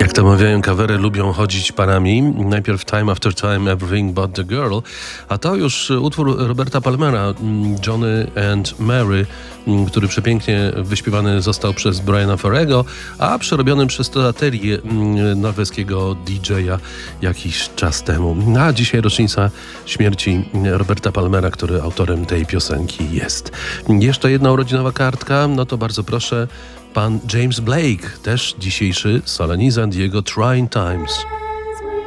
Jak to mawiają, kawery lubią chodzić parami. Najpierw Time After Time, Everything But The Girl, a to już utwór Roberta Palmera, Johnny and Mary, który przepięknie wyśpiewany został przez Briana Ferrego, a przerobiony przez Toda Terry'ego, norweskiego DJ-a jakiś czas temu. A dzisiaj rocznica śmierci Roberta Palmera, który autorem tej piosenki jest. Jeszcze jedna urodzinowa kartka, no to bardzo proszę, pan James Blake, też dzisiejszy solenizant, jego Trying Times.